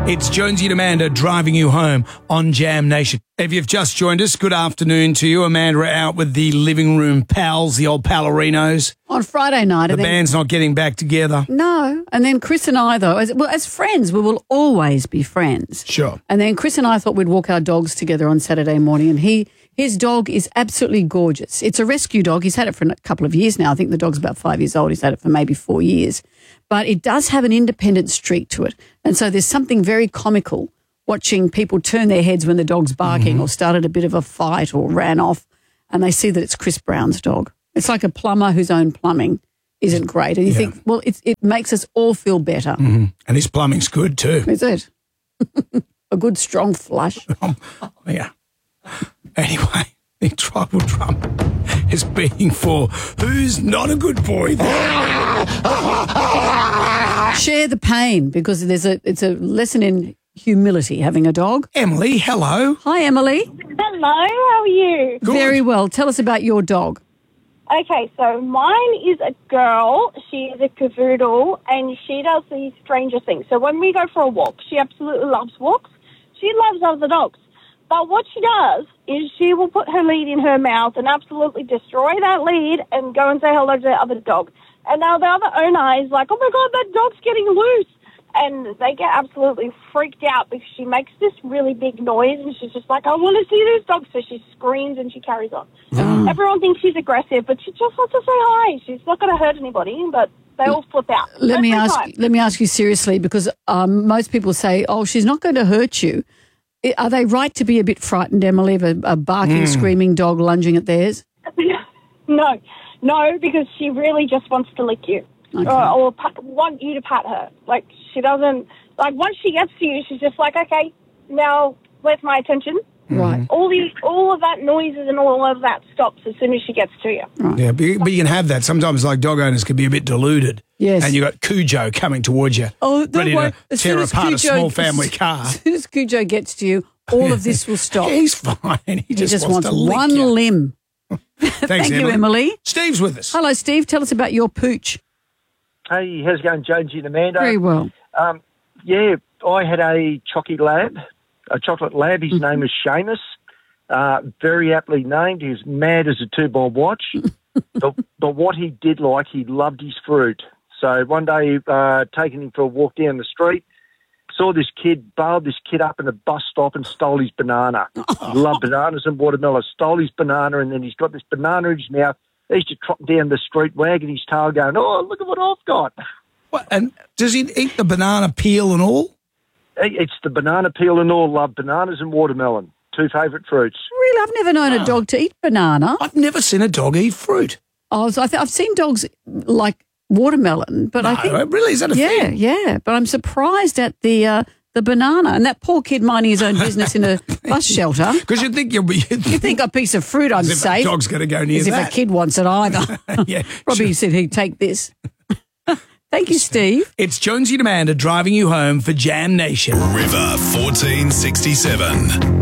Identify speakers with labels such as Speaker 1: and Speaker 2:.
Speaker 1: It's Jonesy and Amanda driving you home on Jam Nation. If you've just joined us, good afternoon to you. Amanda out with the living room pals, the old Pallorinos.
Speaker 2: On Friday night.
Speaker 1: The band's not getting back together.
Speaker 2: No. And then Chris and I, though, as friends, we will always be friends.
Speaker 1: Sure.
Speaker 2: And then Chris and I thought we'd walk our dogs together on Saturday morning, and his dog is absolutely gorgeous. It's a rescue dog. He's had it for a couple of years now. I think the dog's about 5 years old. He's had it for maybe 4 years. But it does have an independent streak to it. And so there's something very comical watching people turn their heads when the dog's barking or started a bit of a fight or ran off, and they see that it's Chris Brown's dog. It's like a plumber whose own plumbing isn't great. And you think, well, it makes us all feel better.
Speaker 1: Mm-hmm. And his plumbing's good too.
Speaker 2: Is it? A good strong flush.
Speaker 1: Yeah. Anyway, the tribal drum is beating for who's not a good boy there.
Speaker 2: Share the pain, because it's a lesson in humility, having a dog.
Speaker 1: Emily, hello.
Speaker 2: Hi, Emily.
Speaker 3: Hello, how are you?
Speaker 1: Good.
Speaker 2: Very well. Tell us about your dog.
Speaker 3: Okay, so mine is a girl. She is a cavoodle, and she does these strangest things. So when we go for a walk, she absolutely loves walks. She loves other dogs. But what she does is she will put her lead in her mouth and absolutely destroy that lead and go and say hello to the other dog. And now the other owner is like, oh, my God, that dog's getting loose. And they get absolutely freaked out because she makes this really big noise, and she's just like, I want to see this dog. So she screams and she carries on. Everyone thinks she's aggressive, but she just wants to say hi. She's not going to hurt anybody, but they all flip out.
Speaker 2: Let me ask you seriously, because most people say, oh, she's not going to hurt you. Are they right to be a bit frightened, Emily, of a barking, screaming dog lunging at theirs?
Speaker 3: No, because she really just wants to lick you.
Speaker 2: Okay.
Speaker 3: Or want you to pat her. Like, she doesn't, like, once she gets to you, she's just like, okay, now where's my attention?
Speaker 2: Right.
Speaker 3: All of that noises and all of that stops as soon as she gets to you.
Speaker 2: Right.
Speaker 1: Yeah, but you can have that. Sometimes, like, dog owners can be a bit deluded.
Speaker 2: Yes.
Speaker 1: And you got Cujo coming towards you,
Speaker 2: Oh, don't
Speaker 1: ready
Speaker 2: worry.
Speaker 1: to tear apart a small family car.
Speaker 2: As soon as Cujo gets to you, all of this will stop.
Speaker 1: He's fine. He just wants to lick
Speaker 2: one
Speaker 1: you.
Speaker 2: limb.
Speaker 1: Thanks,
Speaker 2: Thank you, Emily.
Speaker 1: Steve's with us.
Speaker 2: Hello, Steve. Tell us about your pooch.
Speaker 4: Hey, how's it going, Jonesy and Amanda?
Speaker 2: Very well.
Speaker 4: Yeah, I had a chocolate lab. His name was Seamus. Very aptly named. He was mad as a two-bob watch. but what he did like, he loved his fruit. So one day, taking him for a walk down the street, saw this kid, bailed this kid up in a bus stop and stole his banana. He loved bananas and watermelon. Stole his banana, and then he's got this banana in his mouth. He used to trot down the street wagging his tail going, oh, look at what I've got.
Speaker 1: What, and does he eat the banana peel and all?
Speaker 4: It's the banana peel and all. Love bananas and watermelon. Two favourite fruits.
Speaker 2: Really? I've never known a dog to eat banana.
Speaker 1: I've never seen a dog eat fruit.
Speaker 2: Oh, so I've seen dogs like watermelon, but I think
Speaker 1: really, is that a thing?
Speaker 2: Yeah. But I'm surprised at the banana, and that poor kid minding his own business in a bus shelter.
Speaker 1: Because you think
Speaker 2: You think a piece of fruit I'm
Speaker 1: as if
Speaker 2: safe.
Speaker 1: a dog's going to go near
Speaker 2: As
Speaker 1: that.
Speaker 2: if a kid wants it either.
Speaker 1: Yeah,
Speaker 2: Probably
Speaker 1: sure.
Speaker 2: said he'd take this. Thank you, Steve.
Speaker 1: It's Jonesy and Amanda driving you home for Jam Nation.
Speaker 5: River 1467.